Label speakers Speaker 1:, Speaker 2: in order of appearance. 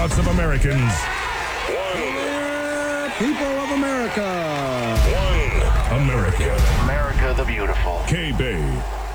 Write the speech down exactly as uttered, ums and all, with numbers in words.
Speaker 1: thoughts of Americans.
Speaker 2: One. People of America.
Speaker 1: One. America.
Speaker 3: America the Beautiful.
Speaker 1: K-Bay.